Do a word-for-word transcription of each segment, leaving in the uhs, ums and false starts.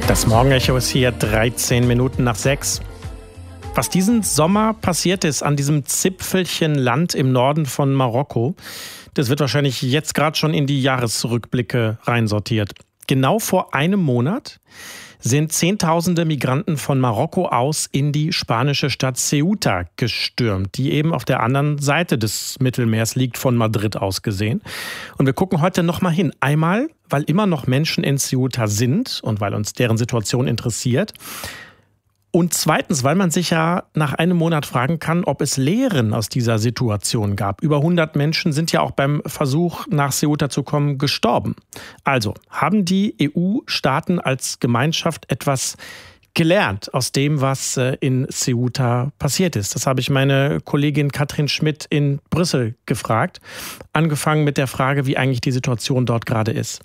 Das Morgenecho ist hier dreizehn Minuten nach sechs. Was diesen Sommer passiert ist an diesem Zipfelchen Land im Norden von Marokko, das wird wahrscheinlich jetzt gerade schon in die Jahresrückblicke reinsortiert. Genau vor einem Monat sind Zehntausende Migranten von Marokko aus in die spanische Stadt Ceuta gestürmt, die eben auf der anderen Seite des Mittelmeers liegt, von Madrid aus gesehen. Und wir gucken heute noch mal hin. Einmal, weil immer noch Menschen in Ceuta sind und weil uns deren Situation interessiert. Und zweitens, weil man sich ja nach einem Monat fragen kann, ob es Lehren aus dieser Situation gab. Über hundert Menschen sind ja auch beim Versuch, nach Ceuta zu kommen, gestorben. Also, haben die E U-Staaten als Gemeinschaft etwas gelernt aus dem, was in Ceuta passiert ist? Das habe ich meine Kollegin Katrin Schmidt in Brüssel gefragt. Angefangen mit der Frage, wie eigentlich die Situation dort gerade ist.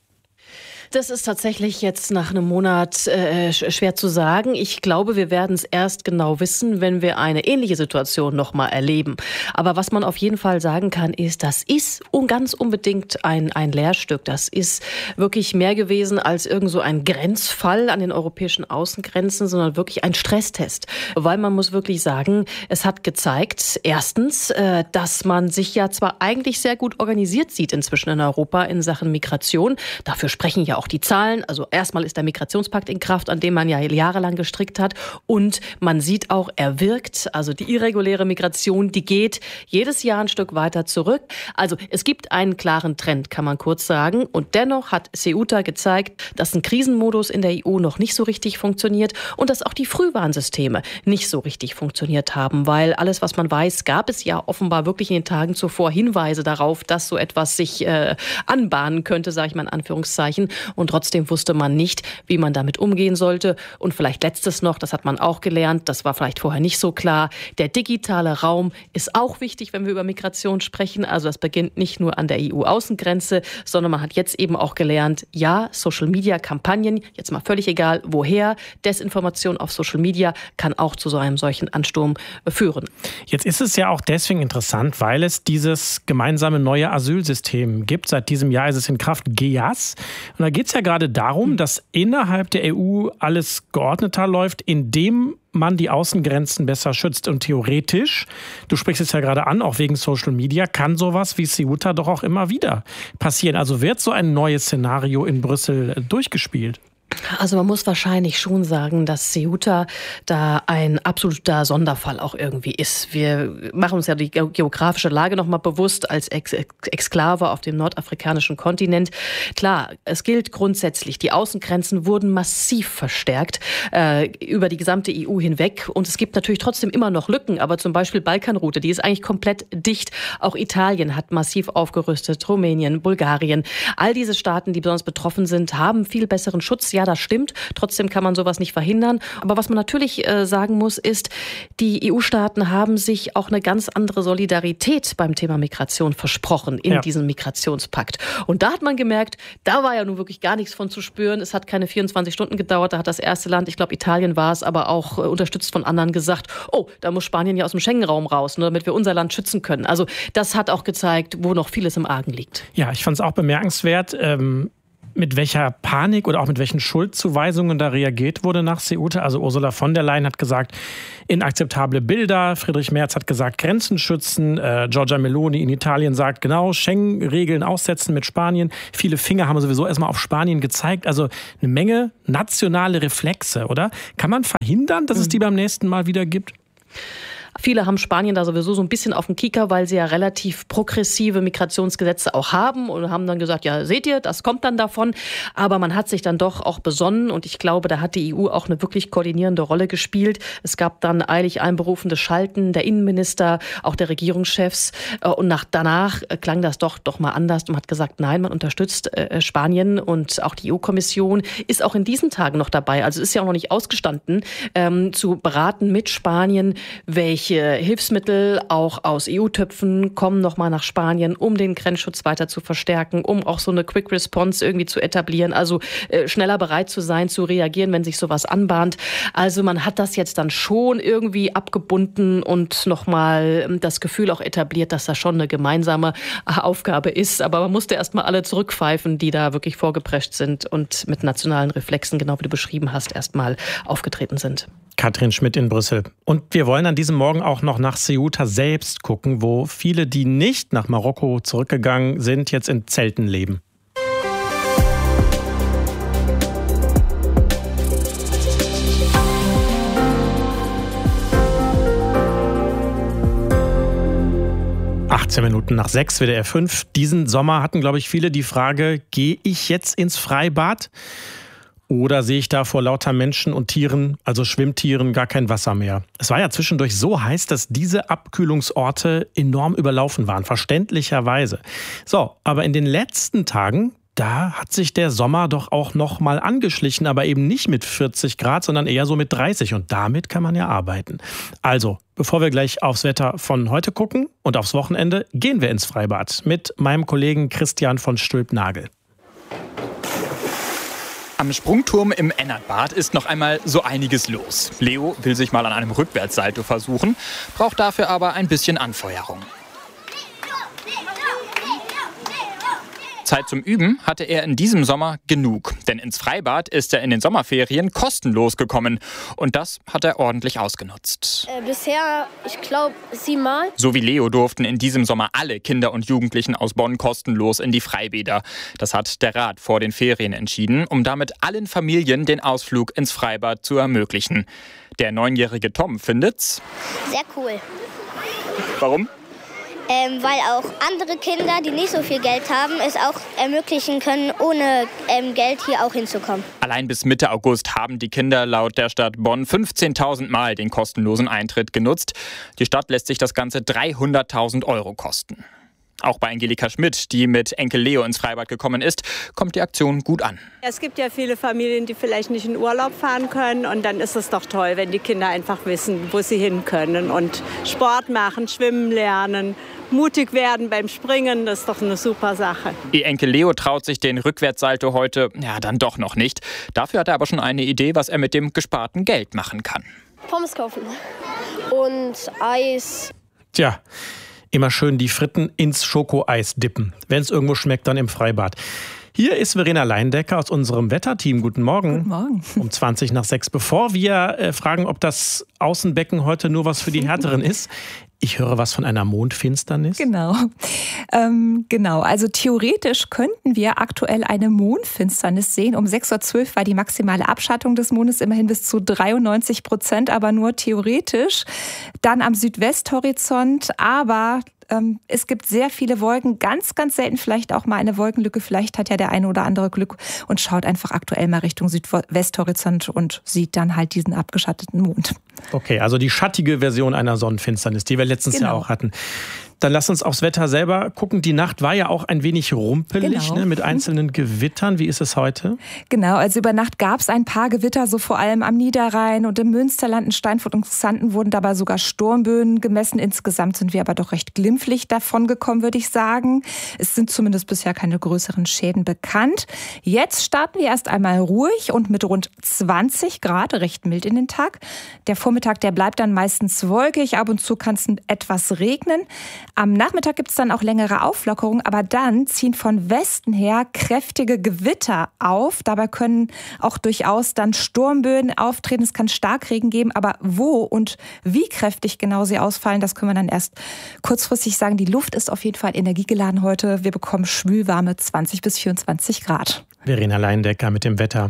Das ist tatsächlich jetzt nach einem Monat äh, schwer zu sagen. Ich glaube, wir werden es erst genau wissen, wenn wir eine ähnliche Situation noch mal erleben. Aber was man auf jeden Fall sagen kann, ist, das ist ganz unbedingt ein, ein Lehrstück. Das ist wirklich mehr gewesen als irgend so ein Grenzfall an den europäischen Außengrenzen, sondern wirklich ein Stresstest. Weil man muss wirklich sagen, es hat gezeigt, erstens, äh, dass man sich ja zwar eigentlich sehr gut organisiert sieht inzwischen in Europa in Sachen Migration. Dafür sprechen ja auch die Zahlen. Also erstmal ist der Migrationspakt in Kraft, an dem man ja jahrelang gestrickt hat. Und man sieht auch, er wirkt. Also die irreguläre Migration, die geht jedes Jahr ein Stück weiter zurück. Also es gibt einen klaren Trend, kann man kurz sagen. Und dennoch hat Ceuta gezeigt, dass ein Krisenmodus in der E U noch nicht so richtig funktioniert und dass auch die Frühwarnsysteme nicht so richtig funktioniert haben. Weil alles, was man weiß, gab es ja offenbar wirklich in den Tagen zuvor Hinweise darauf, dass so etwas sich äh, anbahnen könnte, sage ich mal in Anführungszeichen. Und trotzdem wusste man nicht, wie man damit umgehen sollte. Und vielleicht letztes noch, das hat man auch gelernt, das war vielleicht vorher nicht so klar, der digitale Raum ist auch wichtig, wenn wir über Migration sprechen. Also das beginnt nicht nur an der E U-Außengrenze, sondern man hat jetzt eben auch gelernt, ja, Social-Media-Kampagnen, jetzt mal völlig egal woher, Desinformation auf Social Media kann auch zu so einem solchen Ansturm führen. Jetzt ist es ja auch deswegen interessant, weil es dieses gemeinsame neue Asylsystem gibt. Seit diesem Jahr ist es in Kraft, G E A S. Und da geht es ja gerade darum, dass innerhalb der E U alles geordneter läuft, indem man die Außengrenzen besser schützt. Und theoretisch, du sprichst es ja gerade an, auch wegen Social Media, kann sowas wie Ceuta doch auch immer wieder passieren. Also wird so ein neues Szenario in Brüssel durchgespielt? Also man muss wahrscheinlich schon sagen, dass Ceuta da ein absoluter Sonderfall auch irgendwie ist. Wir machen uns ja die geografische Lage nochmal bewusst als Ex- Exklave auf dem nordafrikanischen Kontinent. Klar, es gilt grundsätzlich, die Außengrenzen wurden massiv verstärkt äh, über die gesamte E U hinweg. Und es gibt natürlich trotzdem immer noch Lücken, aber zum Beispiel Balkanroute, die ist eigentlich komplett dicht. Auch Italien hat massiv aufgerüstet, Rumänien, Bulgarien. All diese Staaten, die besonders betroffen sind, haben viel besseren Schutz. Ja, das stimmt. Trotzdem kann man sowas nicht verhindern. Aber was man natürlich äh, sagen muss, ist, die E U-Staaten haben sich auch eine ganz andere Solidarität beim Thema Migration versprochen in ja. diesem Migrationspakt. Und da hat man gemerkt, da war ja nun wirklich gar nichts von zu spüren. Es hat keine vierundzwanzig Stunden gedauert. Da hat das erste Land, ich glaube Italien war es, aber auch äh, unterstützt von anderen gesagt, oh, da muss Spanien ja aus dem Schengen-Raum raus, ne, damit wir unser Land schützen können. Also das hat auch gezeigt, wo noch vieles im Argen liegt. Ja, ich fand es auch bemerkenswert, ähm mit welcher Panik oder auch mit welchen Schuldzuweisungen da reagiert wurde nach Ceuta. Also Ursula von der Leyen hat gesagt, inakzeptable Bilder. Friedrich Merz hat gesagt, Grenzen schützen. Äh, Giorgia Meloni in Italien sagt, genau, Schengen-Regeln aussetzen mit Spanien. Viele Finger haben sowieso erstmal auf Spanien gezeigt. Also eine Menge nationale Reflexe, oder? Kann man verhindern, dass es die beim nächsten Mal wieder gibt? Viele haben Spanien da sowieso so ein bisschen auf dem Kieker, weil sie ja relativ progressive Migrationsgesetze auch haben und haben dann gesagt, ja, seht ihr, das kommt dann davon. Aber man hat sich dann doch auch besonnen und ich glaube, da hat die E U auch eine wirklich koordinierende Rolle gespielt. Es gab dann eilig einberufenes Schalten der Innenminister, auch der Regierungschefs und nach, danach klang das doch, doch mal anders und man hat gesagt, nein, man unterstützt äh, Spanien und auch die E U-Kommission ist auch in diesen Tagen noch dabei. Also es ist ja auch noch nicht ausgestanden, ähm, zu beraten mit Spanien, welche Zahlreiche Hilfsmittel, auch aus E U-Töpfen, kommen nochmal nach Spanien, um den Grenzschutz weiter zu verstärken, um auch so eine Quick Response irgendwie zu etablieren, also äh, schneller bereit zu sein, zu reagieren, wenn sich sowas anbahnt. Also man hat das jetzt dann schon irgendwie abgebunden und nochmal das Gefühl auch etabliert, dass das schon eine gemeinsame Aufgabe ist. Aber man musste erstmal alle zurückpfeifen, die da wirklich vorgeprescht sind und mit nationalen Reflexen, genau wie du beschrieben hast, erstmal aufgetreten sind. Katrin Schmidt in Brüssel. Und wir wollen an diesem Morgen auch noch nach Ceuta selbst gucken, wo viele, die nicht nach Marokko zurückgegangen sind, jetzt in Zelten leben. achtzehn Minuten nach sechs, W D R fünf. Diesen Sommer hatten, glaube ich, viele die Frage, gehe ich jetzt ins Freibad? Oder sehe ich da vor lauter Menschen und Tieren, also Schwimmtieren, gar kein Wasser mehr? Es war ja zwischendurch so heiß, dass diese Abkühlungsorte enorm überlaufen waren, verständlicherweise. So, aber in den letzten Tagen, da hat sich der Sommer doch auch noch mal angeschlichen, aber eben nicht mit vierzig Grad, sondern eher so mit dreißig. Und damit kann man ja arbeiten. Also, bevor wir gleich aufs Wetter von heute gucken und aufs Wochenende, gehen wir ins Freibad mit meinem Kollegen Christian von Stülp-Nagel. Am Sprungturm im Ennertbad ist noch einmal so einiges los. Leo will sich mal an einem Rückwärtssalto versuchen, braucht dafür aber ein bisschen Anfeuerung. Zeit zum Üben hatte er in diesem Sommer genug. Denn ins Freibad ist er in den Sommerferien kostenlos gekommen. Und das hat er ordentlich ausgenutzt. Äh, bisher, ich glaube, siebenmal. So wie Leo durften in diesem Sommer alle Kinder und Jugendlichen aus Bonn kostenlos in die Freibäder. Das hat der Rat vor den Ferien entschieden, um damit allen Familien den Ausflug ins Freibad zu ermöglichen. Der neunjährige Tom findet's sehr cool. Warum? Ähm, weil auch andere Kinder, die nicht so viel Geld haben, es auch ermöglichen können, ohne ähm, Geld hier auch hinzukommen. Allein bis Mitte August haben die Kinder laut der Stadt Bonn fünfzehntausend Mal den kostenlosen Eintritt genutzt. Die Stadt lässt sich das Ganze dreihunderttausend Euro kosten. Auch bei Angelika Schmidt, die mit Enkel Leo ins Freibad gekommen ist, kommt die Aktion gut an. Es gibt ja viele Familien, die vielleicht nicht in Urlaub fahren können. Und dann ist es doch toll, wenn die Kinder einfach wissen, wo sie hin können. Und Sport machen, schwimmen lernen, mutig werden beim Springen, das ist doch eine super Sache. Ihr Enkel Leo traut sich den Rückwärtssalto heute ja dann doch noch nicht. Dafür hat er aber schon eine Idee, was er mit dem gesparten Geld machen kann. Pommes kaufen und Eis. Tja, immer schön die Fritten ins Schokoeis dippen. Wenn es irgendwo schmeckt, dann im Freibad. Hier ist Verena Leindecker aus unserem Wetterteam. Guten Morgen. Guten Morgen. Um zwanzig nach sechs. Bevor wir äh, fragen, ob das Außenbecken heute nur was für die Härteren ist, ich höre was von einer Mondfinsternis. Genau. Ähm, genau. Also theoretisch könnten wir aktuell eine Mondfinsternis sehen. Um sechs Uhr zwölf war die maximale Abschattung des Mondes immerhin bis zu dreiundneunzig Prozent, aber nur theoretisch. Dann am Südwesthorizont, aber ähm, es gibt sehr viele Wolken, ganz, ganz selten vielleicht auch mal eine Wolkenlücke. Vielleicht hat ja der eine oder andere Glück und schaut einfach aktuell mal Richtung Südwesthorizont und sieht dann halt diesen abgeschatteten Mond. Okay, also die schattige Version einer Sonnenfinsternis, die wir letztens genau. ja auch hatten. Dann lass uns aufs Wetter selber gucken. Die Nacht war ja auch ein wenig rumpelig, genau. ne, mit einzelnen Gewittern. Wie ist es heute? Genau, also über Nacht gab es ein paar Gewitter, so vor allem am Niederrhein und im Münsterland, in Steinfurt und Xanten wurden dabei sogar Sturmböen gemessen. Insgesamt sind wir aber doch recht glimpflich davon gekommen, würde ich sagen. Es sind zumindest bisher keine größeren Schäden bekannt. Jetzt starten wir erst einmal ruhig und mit rund zwanzig Grad, recht mild in den Tag. Der Vormittag, der bleibt dann meistens wolkig, ab und zu kann es etwas regnen. Am Nachmittag gibt es dann auch längere Auflockerungen, aber dann ziehen von Westen her kräftige Gewitter auf. Dabei können auch durchaus dann Sturmböen auftreten. Es kann Starkregen geben, aber wo und wie kräftig genau sie ausfallen, das können wir dann erst kurzfristig sagen. Die Luft ist auf jeden Fall energiegeladen heute. Wir bekommen schwülwarme zwanzig bis vierundzwanzig Grad. Verena Leindecker mit dem Wetter.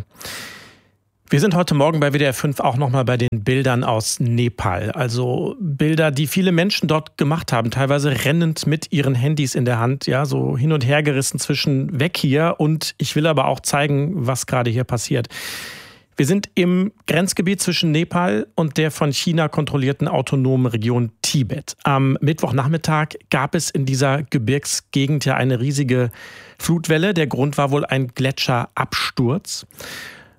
Wir sind heute Morgen bei W D R fünf auch nochmal bei den Bildern aus Nepal. Also Bilder, die viele Menschen dort gemacht haben, teilweise rennend mit ihren Handys in der Hand, ja, so hin und her gerissen zwischen weg hier und ich will aber auch zeigen, was gerade hier passiert. Wir sind im Grenzgebiet zwischen Nepal und der von China kontrollierten autonomen Region Tibet. Am Mittwochnachmittag gab es in dieser Gebirgsgegend ja eine riesige Flutwelle. Der Grund war wohl ein Gletscherabsturz.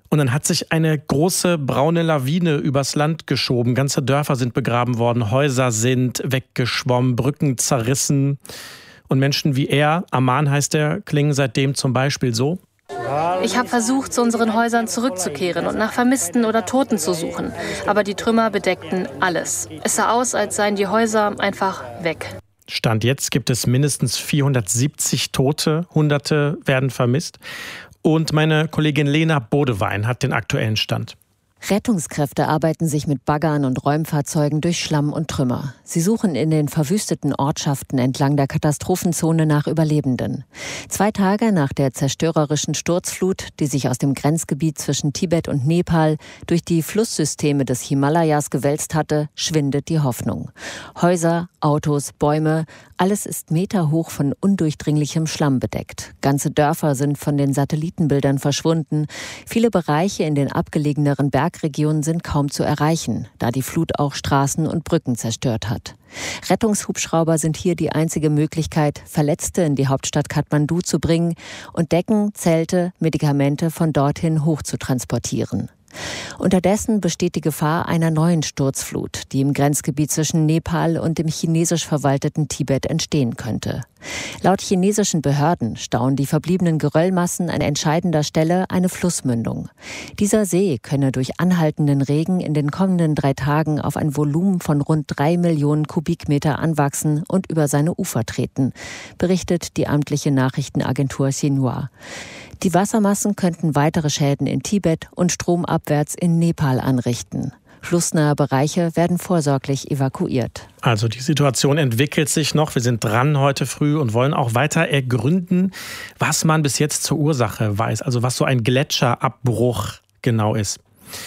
Und dann hat sich eine große braune Lawine übers Land geschoben. Ganze Dörfer sind begraben worden, Häuser sind weggeschwommen, Brücken zerrissen. Und Menschen wie er, Aman heißt er, klingen seitdem zum Beispiel so. Ich habe versucht, zu unseren Häusern zurückzukehren und nach Vermissten oder Toten zu suchen. Aber die Trümmer bedeckten alles. Es sah aus, als seien die Häuser einfach weg. Stand jetzt gibt es mindestens vierhundertsiebzig Tote, Hunderte werden vermisst. Und meine Kollegin Lena Bodewein hat den aktuellen Stand. Rettungskräfte arbeiten sich mit Baggern und Räumfahrzeugen durch Schlamm und Trümmer. Sie suchen in den verwüsteten Ortschaften entlang der Katastrophenzone nach Überlebenden. Zwei Tage nach der zerstörerischen Sturzflut, die sich aus dem Grenzgebiet zwischen Tibet und Nepal durch die Flusssysteme des Himalayas gewälzt hatte, schwindet die Hoffnung. Häuser, Autos, Bäume, alles ist meterhoch von undurchdringlichem Schlamm bedeckt. Ganze Dörfer sind von den Satellitenbildern verschwunden. Viele Bereiche in den abgelegeneren Bergregionen sind kaum zu erreichen, da die Flut auch Straßen und Brücken zerstört hat. Rettungshubschrauber sind hier die einzige Möglichkeit, Verletzte in die Hauptstadt Kathmandu zu bringen und Decken, Zelte, Medikamente von dorthin hoch zu transportieren. Unterdessen besteht die Gefahr einer neuen Sturzflut, die im Grenzgebiet zwischen Nepal und dem chinesisch verwalteten Tibet entstehen könnte. Laut chinesischen Behörden stauen die verbliebenen Geröllmassen an entscheidender Stelle eine Flussmündung. Dieser See könne durch anhaltenden Regen in den kommenden drei Tagen auf ein Volumen von rund drei Millionen Kubikmeter anwachsen und über seine Ufer treten, berichtet die amtliche Nachrichtenagentur Xinhua. Die Wassermassen könnten weitere Schäden in Tibet und stromabwärts in Nepal anrichten. Flussnahe Bereiche werden vorsorglich evakuiert. Also die Situation entwickelt sich noch. Wir sind dran heute früh und wollen auch weiter ergründen, was man bis jetzt zur Ursache weiß. Also was so ein Gletscherabbruch genau ist.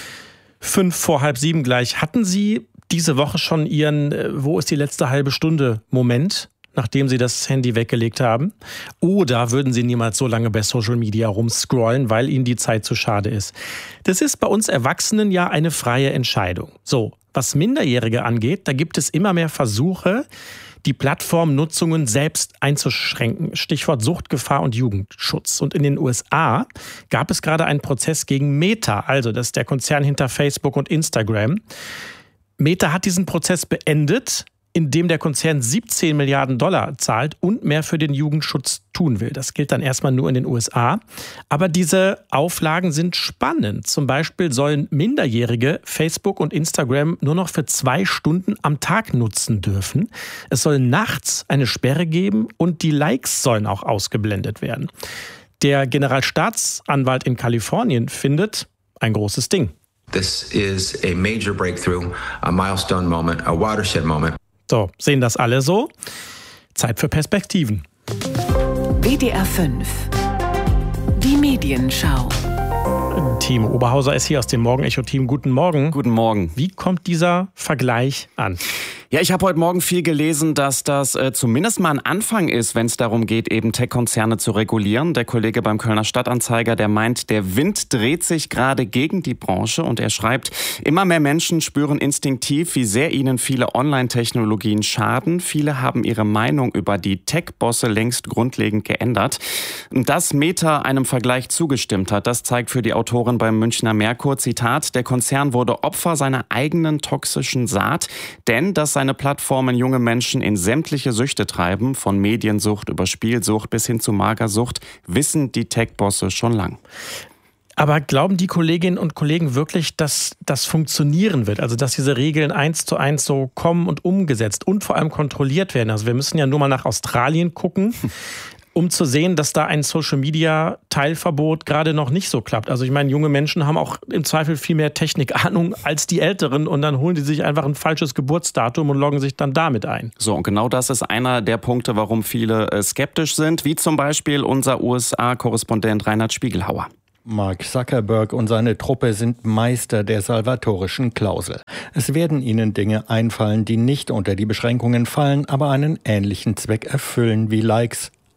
Fünf vor halb sieben gleich. Hatten Sie diese Woche schon Ihren Wo ist die letzte halbe Stunde Moment, nachdem Sie das Handy weggelegt haben? Oder würden Sie niemals so lange bei Social Media rumscrollen, weil Ihnen die Zeit zu schade ist? Das ist bei uns Erwachsenen ja eine freie Entscheidung. So, was Minderjährige angeht, da gibt es immer mehr Versuche, die Plattformnutzungen selbst einzuschränken. Stichwort Suchtgefahr und Jugendschutz. Und in den U S A gab es gerade einen Prozess gegen Meta, also das ist der Konzern hinter Facebook und Instagram. Meta hat diesen Prozess beendet, indem der Konzern siebzehn Milliarden Dollar zahlt und mehr für den Jugendschutz tun will. Das gilt dann erstmal nur in den U S A. Aber diese Auflagen sind spannend. Zum Beispiel sollen Minderjährige Facebook und Instagram nur noch für zwei Stunden am Tag nutzen dürfen. Es soll nachts eine Sperre geben und die Likes sollen auch ausgeblendet werden. Der Generalstaatsanwalt in Kalifornien findet ein großes Ding. This is a major breakthrough, a milestone moment, a watershed moment. So, sehen das alle so? Zeit für Perspektiven. W D R fünf. Die Medienschau. Timo Oberhauser ist hier aus dem Morgenecho-Team. Guten Morgen. Guten Morgen. Wie kommt dieser Vergleich an? Ja, ich habe heute Morgen viel gelesen, dass das äh, zumindest mal ein Anfang ist, wenn es darum geht, eben Tech-Konzerne zu regulieren. Der Kollege beim Kölner Stadtanzeiger, der meint, der Wind dreht sich gerade gegen die Branche und er schreibt, immer mehr Menschen spüren instinktiv, wie sehr ihnen viele Online-Technologien schaden. Viele haben ihre Meinung über die Tech-Bosse längst grundlegend geändert. Dass Meta einem Vergleich zugestimmt hat, das zeigt für die Autorin beim Münchner Merkur, Zitat, der Konzern wurde Opfer seiner eigenen toxischen Saat, denn das seine Plattformen junge Menschen in sämtliche Süchte treiben, von Mediensucht über Spielsucht bis hin zu Magersucht, wissen die Tech-Bosse schon lang. Aber glauben die Kolleginnen und Kollegen wirklich, dass das funktionieren wird? Also dass diese Regeln eins zu eins so kommen und umgesetzt und vor allem kontrolliert werden? Also wir müssen ja nur mal nach Australien gucken, um zu sehen, dass da ein Social-Media-Teilverbot gerade noch nicht so klappt. Also ich meine, junge Menschen haben auch im Zweifel viel mehr Technikahnung als die Älteren und dann holen die sich einfach ein falsches Geburtsdatum und loggen sich dann damit ein. So, und genau das ist einer der Punkte, warum viele äh, skeptisch sind, wie zum Beispiel unser U S A-Korrespondent Reinhard Spiegelhauer. Mark Zuckerberg und seine Truppe sind Meister der salvatorischen Klausel. Es werden ihnen Dinge einfallen, die nicht unter die Beschränkungen fallen, aber einen ähnlichen Zweck erfüllen wie Likes,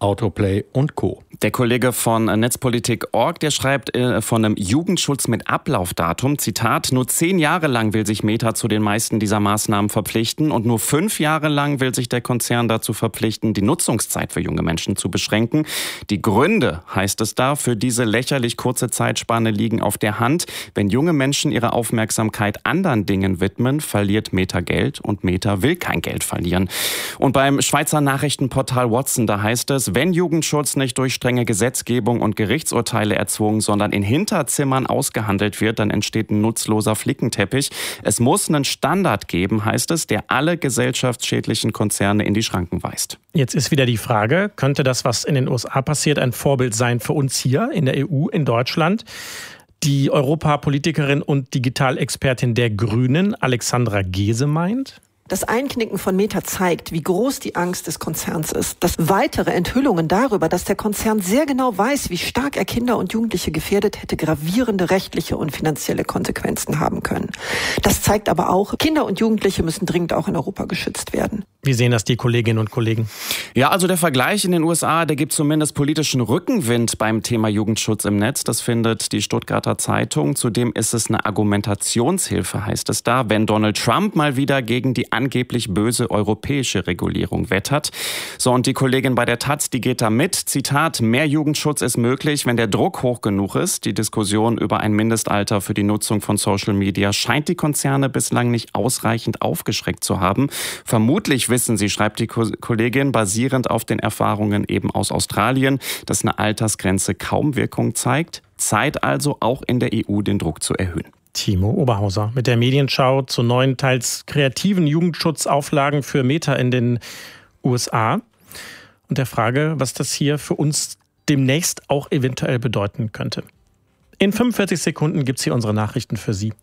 Autoplay und Co. Der Kollege von Netzpolitik Punkt org, der schreibt äh, von einem Jugendschutz mit Ablaufdatum, Zitat, nur zehn Jahre lang will sich Meta zu den meisten dieser Maßnahmen verpflichten und nur fünf Jahre lang will sich der Konzern dazu verpflichten, die Nutzungszeit für junge Menschen zu beschränken. Die Gründe, heißt es da, für diese lächerlich kurze Zeitspanne liegen auf der Hand. Wenn junge Menschen ihre Aufmerksamkeit anderen Dingen widmen, verliert Meta Geld und Meta will kein Geld verlieren. Und beim Schweizer Nachrichtenportal Watson, da heißt es, wenn Jugendschutz nicht durch strenge Gesetzgebung und Gerichtsurteile erzwungen, sondern in Hinterzimmern ausgehandelt wird, dann entsteht ein nutzloser Flickenteppich. Es muss einen Standard geben, heißt es, der alle gesellschaftsschädlichen Konzerne in die Schranken weist. Jetzt ist wieder die Frage, könnte das, was in den U S A passiert, ein Vorbild sein für uns hier in der E U, in Deutschland? Die Europapolitikerin und Digitalexpertin der Grünen, Alexandra Gese, meint: Das Einknicken von Meta zeigt, wie groß die Angst des Konzerns ist. Dass weitere Enthüllungen darüber, dass der Konzern sehr genau weiß, wie stark er Kinder und Jugendliche gefährdet, hätte gravierende rechtliche und finanzielle Konsequenzen haben können. Das zeigt aber auch, Kinder und Jugendliche müssen dringend auch in Europa geschützt werden. Wie sehen das die Kolleginnen und Kollegen? Ja, also der Vergleich in den U S A, der gibt zumindest politischen Rückenwind beim Thema Jugendschutz im Netz. Das findet die Stuttgarter Zeitung. Zudem ist es eine Argumentationshilfe, heißt es da, wenn Donald Trump mal wieder gegen die angeblich böse europäische Regulierung wettert. So, und die Kollegin bei der Taz, die geht da mit. Zitat, mehr Jugendschutz ist möglich, wenn der Druck hoch genug ist. Die Diskussion über ein Mindestalter für die Nutzung von Social Media scheint die Konzerne bislang nicht ausreichend aufgeschreckt zu haben. Vermutlich wissen sie, schreibt die Kollegin, basierend auf den Erfahrungen eben aus Australien, dass eine Altersgrenze kaum Wirkung zeigt. Zeit also, auch in der E U den Druck zu erhöhen. Timo Oberhauser mit der Medienschau zu neuen, teils kreativen Jugendschutzauflagen für Meta in den U S A und der Frage, was das hier für uns demnächst auch eventuell bedeuten könnte. In fünfundvierzig Sekunden gibt es hier unsere Nachrichten für Sie.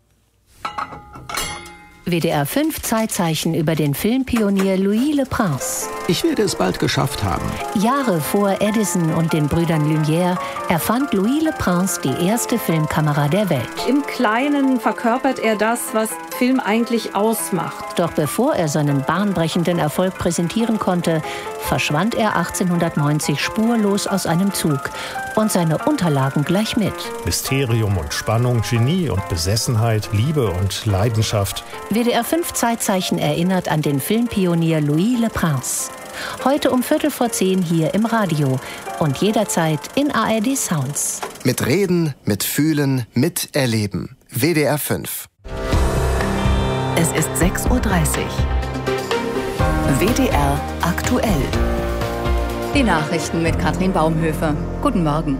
W D R fünf Zeitzeichen über den Filmpionier Louis Le Prince. Ich werde es bald geschafft haben. Jahre vor Edison und den Brüdern Lumière erfand Louis Le Prince die erste Filmkamera der Welt. Im Kleinen verkörpert er das, was Film eigentlich ausmacht. Doch bevor er seinen bahnbrechenden Erfolg präsentieren konnte, verschwand er achtzehnhundertneunzig spurlos aus einem Zug und seine Unterlagen gleich mit. Mysterium und Spannung, Genie und Besessenheit, Liebe und Leidenschaft. W D R fünf Zeitzeichen erinnert an den Filmpionier Louis Le Prince. Heute um Viertel vor zehn hier im Radio und jederzeit in A R D Sounds. Mit Reden, mit Fühlen, mit Erleben. W D R fünf. Es ist sechs Uhr dreißig. W D R aktuell. Die Nachrichten mit Katrin Baumhöfer. Guten Morgen.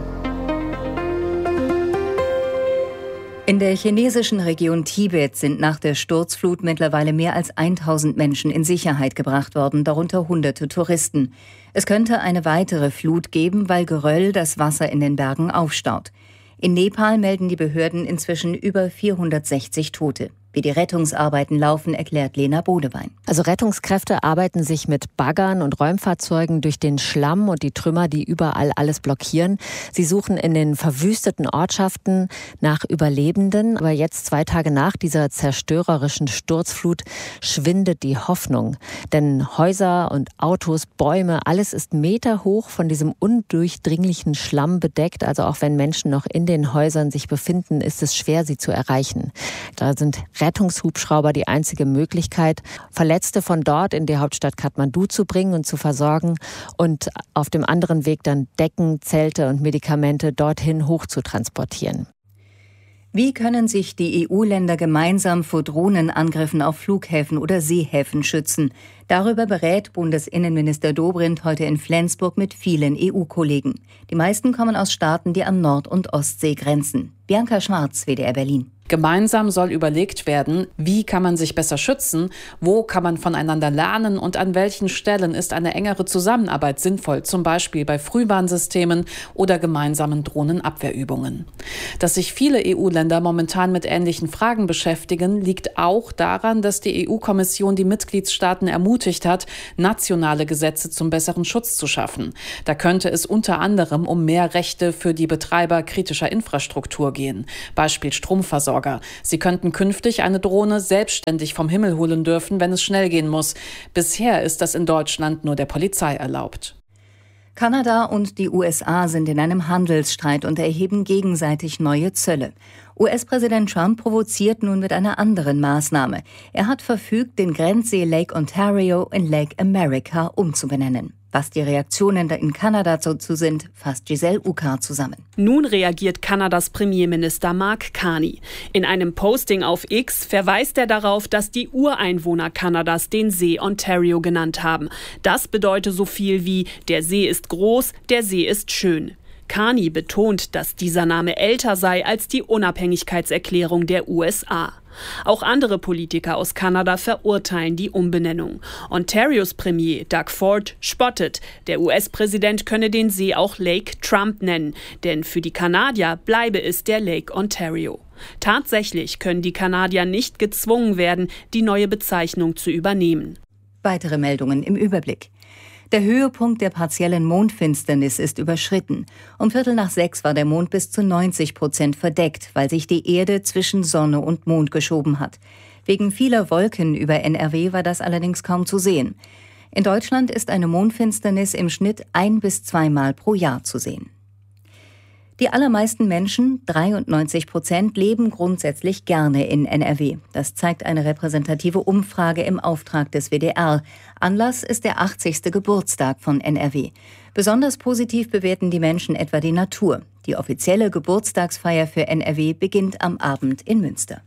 In der chinesischen Region Tibet sind nach der Sturzflut mittlerweile mehr als tausend Menschen in Sicherheit gebracht worden, darunter hunderte Touristen. Es könnte eine weitere Flut geben, weil Geröll das Wasser in den Bergen aufstaut. In Nepal melden die Behörden inzwischen über vierhundertsechzig Tote. Wie die Rettungsarbeiten laufen, erklärt Lena Bodewein. Also Rettungskräfte arbeiten sich mit Baggern und Räumfahrzeugen durch den Schlamm und die Trümmer, die überall alles blockieren. Sie suchen in den verwüsteten Ortschaften nach Überlebenden. Aber jetzt, zwei Tage nach dieser zerstörerischen Sturzflut, schwindet die Hoffnung. Denn Häuser und Autos, Bäume, alles ist meterhoch von diesem undurchdringlichen Schlamm bedeckt. Also auch wenn Menschen noch in den Häusern sich befinden, ist es schwer, sie zu erreichen. Da sind Rettungshubschrauber die einzige Möglichkeit, Verletzte von dort in die Hauptstadt Kathmandu zu bringen und zu versorgen und auf dem anderen Weg dann Decken, Zelte und Medikamente dorthin hoch zu transportieren. Wie können sich die E U-Länder gemeinsam vor Drohnenangriffen auf Flughäfen oder Seehäfen schützen? Darüber berät Bundesinnenminister Dobrindt heute in Flensburg mit vielen E U-Kollegen. Die meisten kommen aus Staaten, die an Nord- und Ostsee grenzen. Bianca Schwarz, W D R Berlin. Gemeinsam soll überlegt werden, wie kann man sich besser schützen, wo kann man voneinander lernen und an welchen Stellen ist eine engere Zusammenarbeit sinnvoll, zum Beispiel bei Frühwarnsystemen oder gemeinsamen Drohnenabwehrübungen. Dass sich viele E U-Länder momentan mit ähnlichen Fragen beschäftigen, liegt auch daran, dass die E U-Kommission die Mitgliedstaaten ermutigt hat, nationale Gesetze zum besseren Schutz zu schaffen. Da könnte es unter anderem um mehr Rechte für die Betreiber kritischer Infrastruktur gehen, Beispiel Stromversorgung. Sie könnten künftig eine Drohne selbstständig vom Himmel holen dürfen, wenn es schnell gehen muss. Bisher ist das in Deutschland nur der Polizei erlaubt. Kanada und die U S A sind in einem Handelsstreit und erheben gegenseitig neue Zölle. U S-Präsident Trump provoziert nun mit einer anderen Maßnahme. Er hat verfügt, den Grenzsee Lake Ontario in Lake America umzubenennen. Was die Reaktionen in Kanada dazu sind, fasst Giselle Uckar zusammen. Nun reagiert Kanadas Premierminister Mark Carney. In einem Posting auf X verweist er darauf, dass die Ureinwohner Kanadas den See Ontario genannt haben. Das bedeutet so viel wie: Der See ist groß, der See ist schön. Carney betont, dass dieser Name älter sei als die Unabhängigkeitserklärung der U S A. Auch andere Politiker aus Kanada verurteilen die Umbenennung. Ontarios Premier Doug Ford spottet, der U S-Präsident könne den See auch Lake Trump nennen, denn für die Kanadier bleibe es der Lake Ontario. Tatsächlich können die Kanadier nicht gezwungen werden, die neue Bezeichnung zu übernehmen. Weitere Meldungen im Überblick. Der Höhepunkt der partiellen Mondfinsternis ist überschritten. Um Viertel nach sechs war der Mond bis zu neunzig Prozent verdeckt, weil sich die Erde zwischen Sonne und Mond geschoben hat. Wegen vieler Wolken über N R W war das allerdings kaum zu sehen. In Deutschland ist eine Mondfinsternis im Schnitt ein- bis zweimal pro Jahr zu sehen. Die allermeisten Menschen, dreiundneunzig Prozent, leben grundsätzlich gerne in N R W. Das zeigt eine repräsentative Umfrage im Auftrag des W D R. Anlass ist der achtzigste Geburtstag von N R W. Besonders positiv bewerten die Menschen etwa die Natur. Die offizielle Geburtstagsfeier für N R W beginnt am Abend in Münster.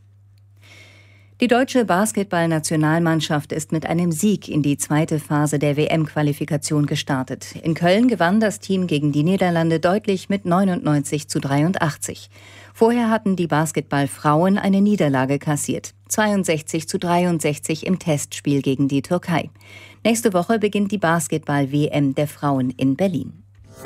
Die deutsche Basketballnationalmannschaft ist mit einem Sieg in die zweite Phase der W M-Qualifikation gestartet. In Köln gewann das Team gegen die Niederlande deutlich mit neunundneunzig zu dreiundachtzig. Vorher hatten die Basketballfrauen eine Niederlage kassiert, zweiundsechzig zu dreiundsechzig im Testspiel gegen die Türkei. Nächste Woche beginnt die Basketball-W M der Frauen in Berlin.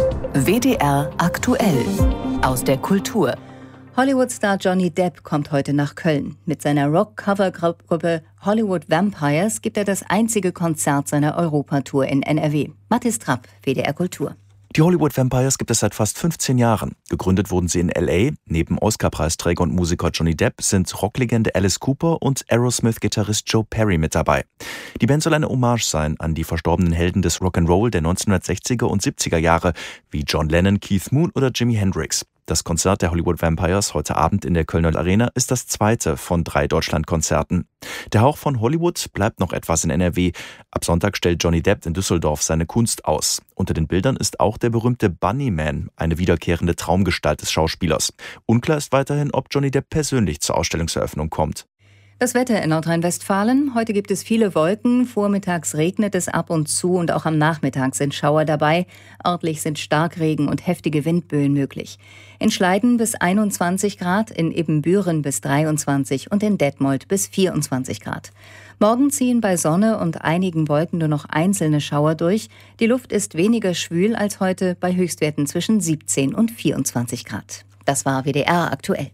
W D R aktuell aus der Kultur. Hollywood-Star Johnny Depp kommt heute nach Köln. Mit seiner Rock-Cover-Gruppe Hollywood Vampires gibt er das einzige Konzert seiner Europatour in N R W. Mathis Trapp, W D R Kultur. Die Hollywood Vampires gibt es seit fast fünfzehn Jahren. Gegründet wurden sie in L A. Neben Oscar-Preisträger und Musiker Johnny Depp sind Rocklegende Alice Cooper und Aerosmith-Gitarrist Joe Perry mit dabei. Die Band soll eine Hommage sein an die verstorbenen Helden des Rock'n'Roll der neunzehnhundertsechziger und siebziger Jahre, wie John Lennon, Keith Moon oder Jimi Hendrix. Das Konzert der Hollywood Vampires heute Abend in der Kölner Arena ist das zweite von drei Deutschlandkonzerten. Der Hauch von Hollywood bleibt noch etwas in N R W. Ab Sonntag stellt Johnny Depp in Düsseldorf seine Kunst aus. Unter den Bildern ist auch der berühmte Bunnyman, eine wiederkehrende Traumgestalt des Schauspielers. Unklar ist weiterhin, ob Johnny Depp persönlich zur Ausstellungseröffnung kommt. Das Wetter in Nordrhein-Westfalen. Heute gibt es viele Wolken. Vormittags regnet es ab und zu und auch am Nachmittag sind Schauer dabei. Örtlich sind Starkregen und heftige Windböen möglich. In Schleiden bis einundzwanzig Grad, in Ibbenbüren bis dreiundzwanzig und in Detmold bis vierundzwanzig Grad. Morgen ziehen bei Sonne und einigen Wolken nur noch einzelne Schauer durch. Die Luft ist weniger schwül als heute bei Höchstwerten zwischen siebzehn und vierundzwanzig Grad. Das war W D R aktuell.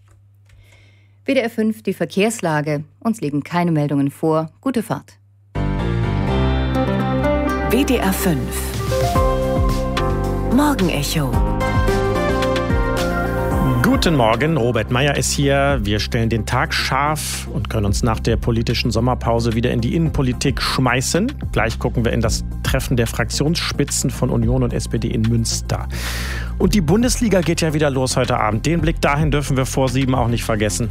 W D R fünf, die Verkehrslage. Uns liegen keine Meldungen vor. Gute Fahrt. W D R fünf. Morgenecho. Guten Morgen, Robert Meyer ist hier. Wir stellen den Tag scharf und können uns nach der politischen Sommerpause wieder in die Innenpolitik schmeißen. Gleich gucken wir in das Treffen der Fraktionsspitzen von Union und S P D in Münster. Und die Bundesliga geht ja wieder los heute Abend. Den Blick dahin dürfen wir vor sieben auch nicht vergessen.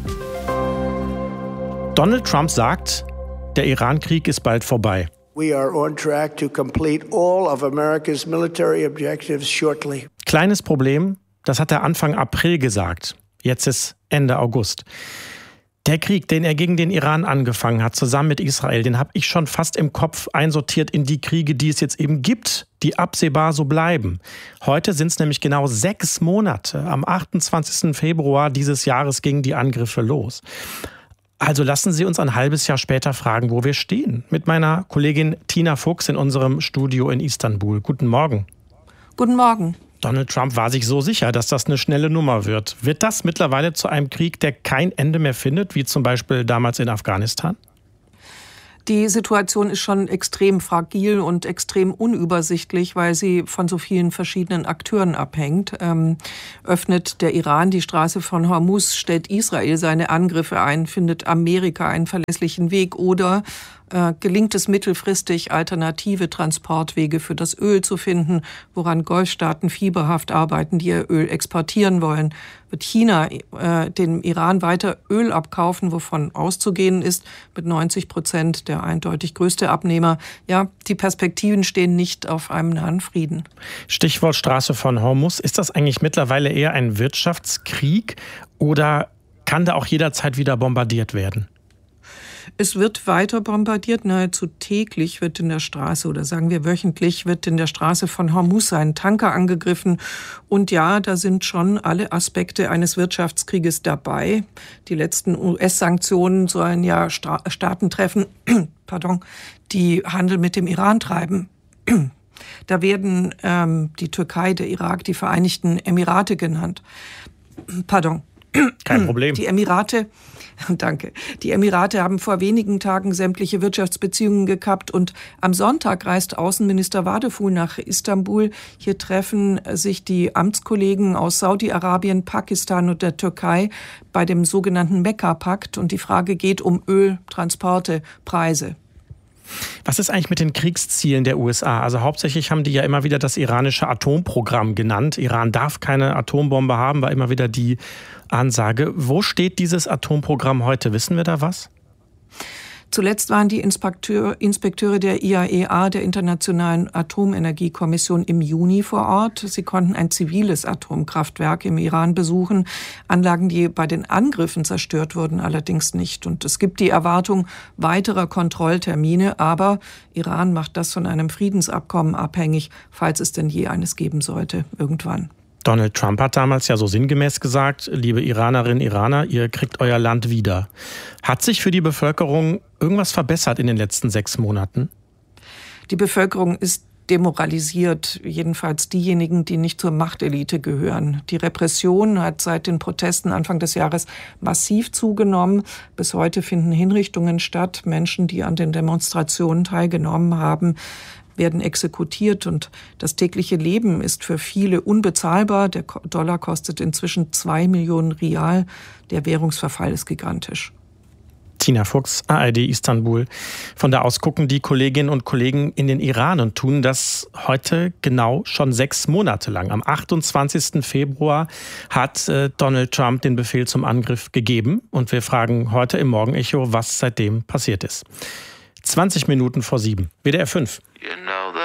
Donald Trump sagt, der Iran-Krieg ist bald vorbei. We are on track to complete all of America's military objectives shortly. Kleines Problem, das hat er Anfang April gesagt. Jetzt ist Ende August. Der Krieg, den er gegen den Iran angefangen hat, zusammen mit Israel, den habe ich schon fast im Kopf einsortiert in die Kriege, die es jetzt eben gibt, die absehbar so bleiben. Heute sind es nämlich genau sechs Monate. Am achtundzwanzigsten Februar dieses Jahres gingen die Angriffe los. Also lassen Sie uns ein halbes Jahr später fragen, wo wir stehen. Mit meiner Kollegin Tina Fuchs in unserem Studio in Istanbul. Guten Morgen. Guten Morgen. Donald Trump war sich so sicher, dass das eine schnelle Nummer wird. Wird das mittlerweile zu einem Krieg, der kein Ende mehr findet, wie zum Beispiel damals in Afghanistan? Die Situation ist schon extrem fragil und extrem unübersichtlich, weil sie von so vielen verschiedenen Akteuren abhängt. Ähm, öffnet der Iran die Straße von Hormuz, stellt Israel seine Angriffe ein, findet Amerika einen verlässlichen Weg oder äh, gelingt es mittelfristig, alternative Transportwege für das Öl zu finden, woran Golfstaaten fieberhaft arbeiten, die ihr Öl exportieren wollen. Wird China äh, dem Iran weiter Öl abkaufen, wovon auszugehen ist, mit neunzig Prozent der eindeutig größte Abnehmer. Ja, die Perspektiven stehen nicht auf einem nahen Frieden. Stichwort Straße von Hormuz. Ist das eigentlich mittlerweile eher ein Wirtschaftskrieg oder kann da auch jederzeit wieder bombardiert werden? Es wird weiter bombardiert, nahezu täglich wird in der Straße oder sagen wir wöchentlich wird in der Straße von Hormuz ein Tanker angegriffen. Und ja, da sind schon alle Aspekte eines Wirtschaftskrieges dabei. Die letzten U S-Sanktionen sollen ja Sta- Staaten treffen, pardon, die Handel mit dem Iran treiben. Da werden ähm, die Türkei, der Irak, die Vereinigten Emirate genannt. Pardon. Kein Problem. Die Emirate, danke. Die Emirate haben vor wenigen Tagen sämtliche Wirtschaftsbeziehungen gekappt und am Sonntag reist Außenminister Wadeful nach Istanbul. Hier treffen sich die Amtskollegen aus Saudi-Arabien, Pakistan und der Türkei bei dem sogenannten Mekka-Pakt und die Frage geht um Öl, Transporte, Preise. Was ist eigentlich mit den Kriegszielen der U S A? Also hauptsächlich haben die ja immer wieder das iranische Atomprogramm genannt. Iran darf keine Atombombe haben, war immer wieder die Ansage. Wo steht dieses Atomprogramm heute? Wissen wir da was? Zuletzt waren die Inspekteur, Inspekteure der I A E A, der Internationalen Atomenergiekommission, im Juni vor Ort. Sie konnten ein ziviles Atomkraftwerk im Iran besuchen. Anlagen, die bei den Angriffen zerstört wurden, allerdings nicht. Und es gibt die Erwartung weiterer Kontrolltermine. Aber Iran macht das von einem Friedensabkommen abhängig, falls es denn je eines geben sollte, irgendwann. Donald Trump hat damals ja so sinngemäß gesagt, liebe Iranerinnen, Iraner, ihr kriegt euer Land wieder. Hat sich für die Bevölkerung irgendwas verbessert in den letzten sechs Monaten? Die Bevölkerung ist demoralisiert, jedenfalls diejenigen, die nicht zur Machtelite gehören. Die Repression hat seit den Protesten Anfang des Jahres massiv zugenommen. Bis heute finden Hinrichtungen statt. Menschen, die an den Demonstrationen teilgenommen haben, werden exekutiert und das tägliche Leben ist für viele unbezahlbar. Der Dollar kostet inzwischen zwei Millionen Rial. Der Währungsverfall ist gigantisch. Tina Fuchs, A R D Istanbul. Von da aus gucken die Kolleginnen und Kollegen in den Iran und tun das heute genau schon sechs Monate lang. Am achtundzwanzigsten Februar hat äh, Donald Trump den Befehl zum Angriff gegeben. Und wir fragen heute im Morgenecho, was seitdem passiert ist. zwanzig Minuten vor sieben. W D R fünf. You know